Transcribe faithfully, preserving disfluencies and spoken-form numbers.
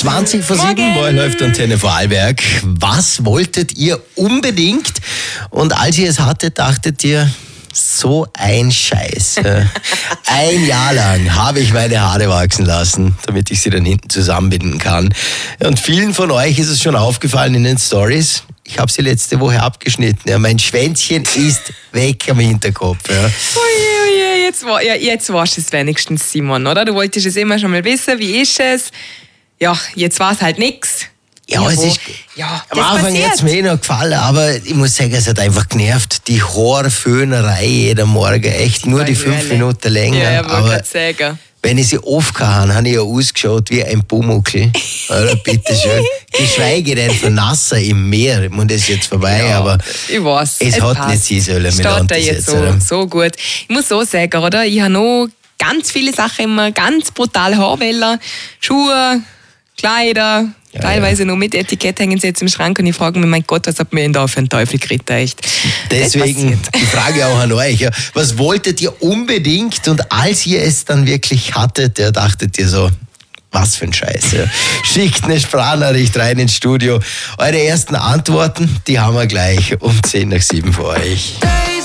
zwanzig vor sieben, morgen läuft Antenne Vorarlberg. Was wolltet ihr unbedingt? Und als ihr es hattet, dachtet ihr, so ein Scheiß. Ein Jahr lang habe ich meine Haare wachsen lassen, damit ich sie dann hinten zusammenbinden kann. Und vielen von euch ist es schon aufgefallen in den Stories. Ich habe sie letzte Woche abgeschnitten. Ja, mein Schwänzchen ist weg am Hinterkopf. Ja. Ui, ui, jetzt, ja, jetzt warst du es wenigstens, Simon, oder? Du wolltest es immer schon mal wissen, wie ist es? Ja, jetzt war es halt nichts. Ja, es ist, ja, am Anfang hat es mir eh noch gefallen, aber ich muss sagen, es hat einfach genervt. Die Haarföhnerei jeden Morgen, echt nur die fünf Minuten länger. Ja, ja, aber sagen. Wenn ich sie aufgehauen habe, ich ja ausgeschaut wie ein Pumuckl. Oder bitteschön. Geschweige denn von Nasser im Meer. Ich muss das jetzt vorbei, ja, aber ich weiß, es, es hat passt. nicht sein sollen. Steht da jetzt so, so gut. Ich muss so sagen, oder? Ich habe noch ganz viele Sachen immer ganz brutal haben wollen. Schuhe, Kleider, ja, teilweise ja. nur mit Etikett hängen sie jetzt im Schrank und ich frage mich, mein Gott, was hat mir denn da für einen Teufel gekriegt, echt? Deswegen die Frage auch an euch, ja, was wolltet ihr unbedingt und als ihr es dann wirklich hattet, ja, dachtet ihr so, was für ein Scheiß. Ja. Schickt eine Sprachnachricht rein ins Studio. Eure ersten Antworten, die haben wir gleich um zehn nach sieben für euch.